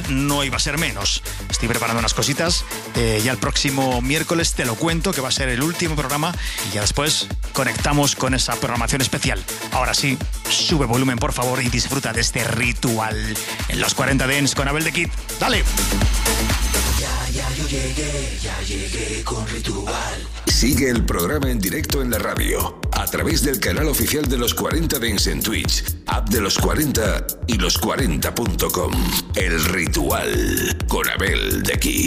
no iba a ser menos. Estoy preparando unas cositas. Ya el próximo miércoles te lo cuento, que va a ser el último programa, y ya después conectamos con esa programación especial. Ahora sí, sube volumen, por favor, y disfruta de este ritual en los 40 Dance con Abel de Kid. ¡Dale! Ya llegué con Ritual. Sigue el programa en directo en la radio, a través del canal oficial de Los 40 Dance en Twitch, app de Los 40 y los40.com. El Ritual con Abel de Kid.